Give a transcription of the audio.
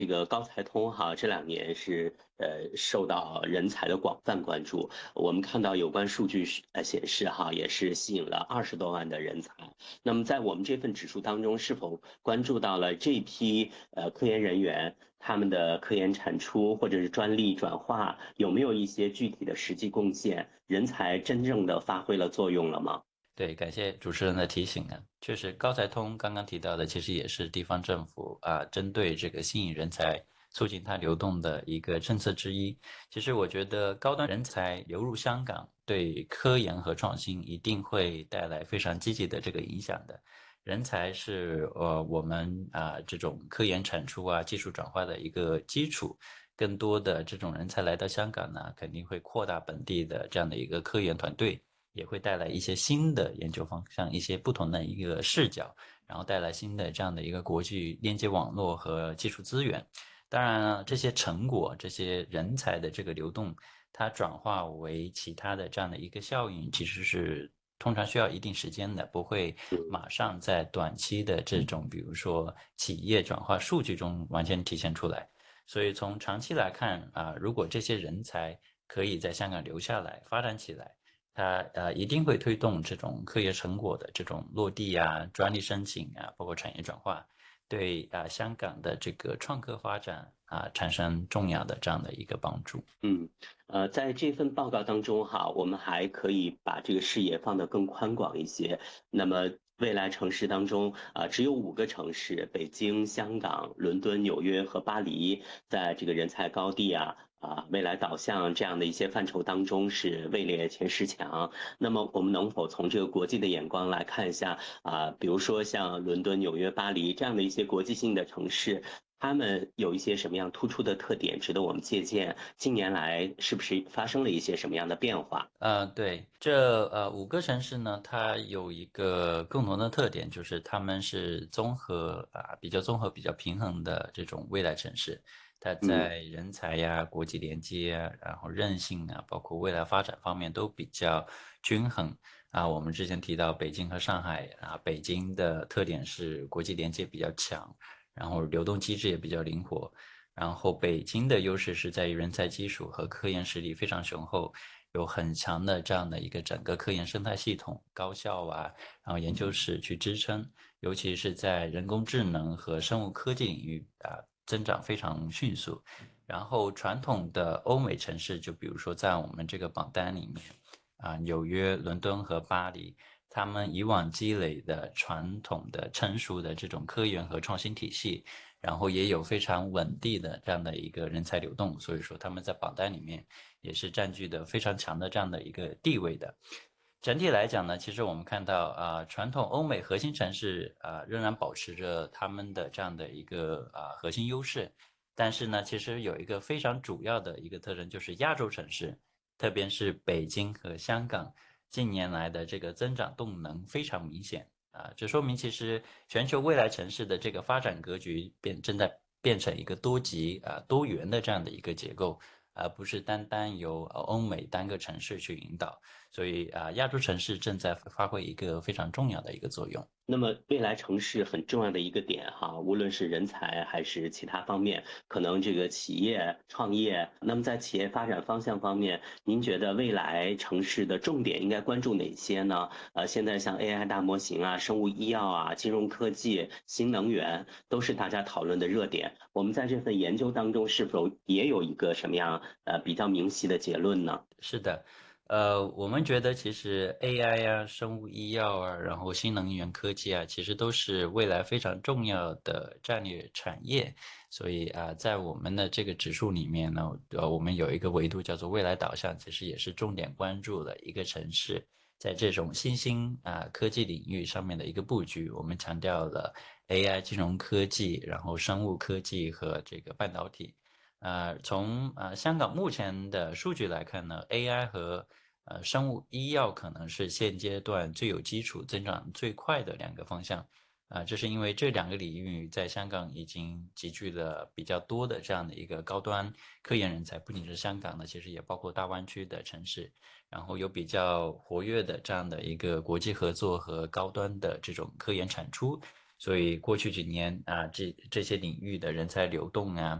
这个高才通哈，这2年是受到人才的广泛关注。我们看到有关数据显示哈，也是吸引了20多万的人才。那么在我们这份指数当中，是否关注到了这批科研人员他们的科研产出或者是专利转化有没有一些具体的实际贡献？人才真正的发挥了作用了吗？ 对，感谢主持人的提醒啊。确实，高才通刚刚提到的，其实也是地方政府针对这个吸引人才、促进它流动的一个政策之一。其实我觉得高端人才流入香港，对科研和创新一定会带来非常积极的这个影响的。人才是我们这种科研产出技术转化的一个基础。更多的这种人才来到香港呢，肯定会扩大本地的这样的一个科研团队。也会带来一些新的研究方向，一些不同的一个视角，然后带来新的这样的一个国际链接网络和技术资源。当然了，这些成果、这些人才的这个流动，它转化为其他的这样的一个效应，其实是通常需要一定时间的，不会马上在短期的这种，比如说企业转化数据中完全体现出来。所以从长期来看如果这些人才可以在香港留下来、发展起来，它一定会推动这种科研成果的这种落地专利申请包括产业转化，对香港的这个创科发展产生重要的这样的一个帮助。 嗯，在这份报告当中哈，我们还可以把这个视野放得更宽广一些。那么未来城市当中只有5个城市，北京、香港、伦敦、纽约和巴黎，在这个人才高地未来导向这样的一些范畴当中是位列前10强。那么我们能否从这个国际的眼光来看一下比如说像伦敦、纽约、巴黎这样的一些国际性的城市？他们有一些什么样突出的特点值得我们借鉴？近年来是不是发生了一些什么样的变化？ 对，这5个城市呢，它有一个共同的特点，就是它们是比较综合、比较平衡的这种未来城市。它嗯在人才国际连接然后韧性包括未来发展方面都比较均衡我们之前提到北京和上海北京的特点是国际连接比较强，然后流动机制也比较灵活。然后北京的优势是在于人才基础和科研实力非常雄厚，有很强的这样的一个整个科研生态系统、高校然后研究室去支撑，尤其是在人工智能和生物科技领域增长非常迅速。然后传统的欧美城市，就比如说在我们这个榜单里面纽约、伦敦和巴黎，他们以往积累的传统的成熟的这种科研和创新体系，然后也有非常稳定的这样的一个人才流动，所以说他们在榜单里面也是占据的非常强的这样的一个地位的。整体来讲呢，其实我们看到传统欧美核心城市仍然保持着他们的这样的一个核心优势，但是呢，其实有一个非常主要的一个特征，就是亚洲城市，特别是北京和香港，近年来的这个增长动能非常明显这说明其实全球未来城市的这个发展格局正在变成一个多极多元的这样的一个结构，而不是单单由欧美单个城市去引导。所以亚洲城市正在发挥一个非常重要的一个作用。 那么未来城市很重要的一个点哈，无论是人才还是其他方面，可能这个企业创业，那么在企业发展方向方面，您觉得未来城市的重点应该关注哪些呢？现在像 AI 大模型生物医药金融科技、新能源都是大家讨论的热点。我们在这份研究当中是否也有一个什么样比较明晰的结论呢？ 是的，我们觉得其实 AI 生物医药然后新能源科技其实都是未来非常重要的战略产业。所以在我们的这个指数里面呢，我们有一个维度叫做未来导向，其实也是重点关注的一个城市，在这种新兴科技领域上面的一个布局。我们强调了 AI 金融科技，然后生物科技和这个半导体。从香港目前的数据来看呢，AI 和生物医药可能是现阶段最有基础、增长最快的2个方向。这是因为这2个领域在香港已经集聚了比较多的这样的一个高端科研人才，不仅是香港的，其实也包括大湾区的城市，然后有比较活跃的这样的一个国际合作和高端的这种科研产出。 所以过去几年啊，这些领域的人才流动啊，